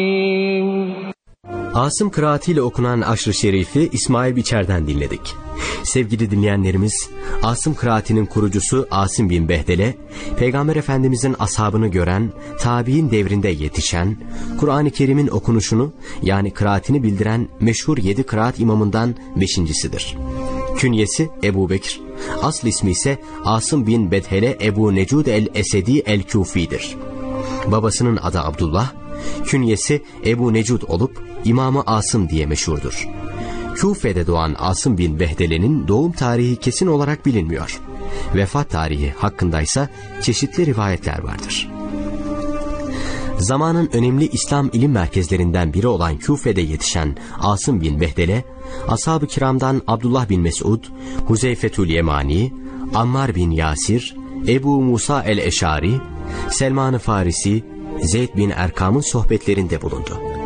Asım kıraatiyle okunan Aşr-ı Şerif'i İsmail Biçer'den dinledik. Sevgili dinleyenlerimiz, Asım kıraatinin kurucusu Asim bin Behdele, Peygamber Efendimizin ashabını gören, tabi'in devrinde yetişen, Kur'an-ı Kerim'in okunuşunu yani kıraatini bildiren meşhur 7 kıraat imamından 5.'sidir. Künyesi Ebu Bekir, asl ismi ise Asım bin Bedhele Ebu Necud el-Esedi el-Kufi'dir. Babasının adı Abdullah, künyesi Ebu Necud olup İmam-ı Asım diye meşhurdur. Küfe'de doğan Asım bin Behdele'nin doğum tarihi kesin olarak bilinmiyor. Vefat tarihi hakkındaysa çeşitli rivayetler vardır. Zamanın önemli İslam ilim merkezlerinden biri olan Küfe'de yetişen Asım bin Behdele, ashab-ı kiramdan Abdullah bin Mesud, Huzeyfetül Yemani, Ammar bin Yasir, Ebu Musa el-Eşari, Selman-ı Farisi, Zeyd bin Erkam'ın sohbetlerinde bulundu.